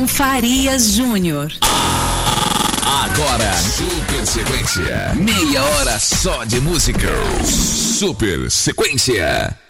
Farias Júnior. Agora, Super Sequência. Meia hora só de música. Super Sequência.